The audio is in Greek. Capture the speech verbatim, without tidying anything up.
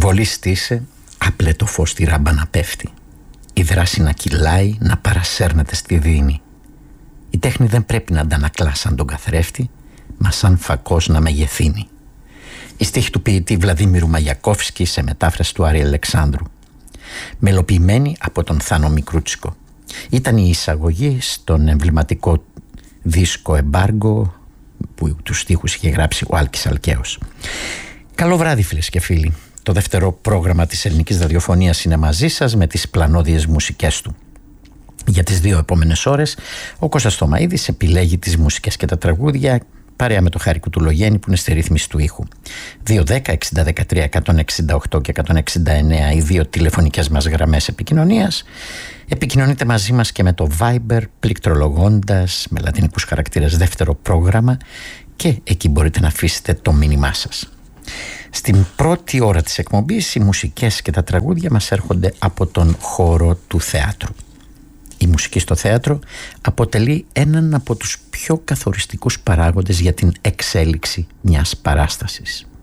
Βολή στήσε, άπλε το φως στη ράμπα να πέφτει. Η δράση να κυλάει, να παρασέρνεται στη δίνη. Η τέχνη δεν πρέπει να αντανακλά σαν τον καθρέφτη, μα σαν φακός να μεγεθύνει. Η στίχη του ποιητή Βλαδίμηρου Μαγιακόφσκι σε μετάφραση του Άρη Αλεξάνδρου. Μελοποιημένη από τον Θάνο Μικρούτσικο. Ήταν η εισαγωγή στον εμβληματικό δίσκο Εμπάργκο που τους στίχους είχε γράψει ο Άλκης Αλκαίος. Καλό βράδυ φίλες και φίλοι. Το δεύτερο πρόγραμμα της ελληνικής ραδιοφωνίας είναι μαζί σας με τις πλανόδιες μουσικές του. Για τις δύο επόμενες ώρες ο Κώστας Θωμαΐδης επιλέγει τις μουσικές και τα τραγούδια παρέα με το Χάρη Κουτουλογέννη που είναι στη ρύθμιση του ήχου. δύο δέκα εξήντα δεκατρία εκατόν εξήντα οκτώ και εκατόν εξήντα εννέα οι δύο τηλεφωνικές μας γραμμές επικοινωνίας. Επικοινωνείτε μαζί μας και με το Viber πληκτρολογώντας με λατινικούς χαρακτήρες δεύτερο πρόγραμμα και εκεί μπορείτε να αφήσετε το μήνυμά σας. Στην πρώτη ώρα της εκπομπής οι μουσικές και τα τραγούδια μας έρχονται από τον χώρο του θεάτρου. Η μουσική στο θέατρο αποτελεί έναν από τους πιο καθοριστικούς παράγοντες για την εξέλιξη μιας παράστασης.